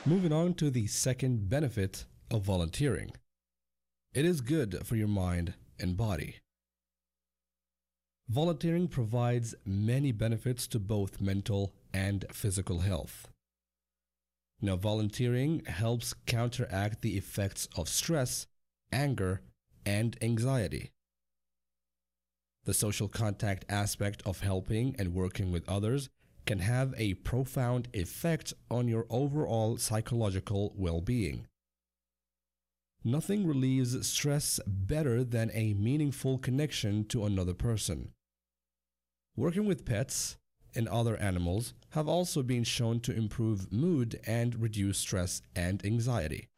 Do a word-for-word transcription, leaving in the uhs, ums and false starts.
Moving on to the second benefit of volunteering. It is good for your mind and body. Volunteering provides many benefits to both mental and physical health. Now, volunteering helps counteract the effects of stress, anger, and anxiety. The social contact aspect of helping and working with others can have a profound effect on your overall psychological well-being. Nothing relieves stress better than a meaningful connection to another person. Working with pets and other animals have also been shown to improve mood and reduce stress and anxiety.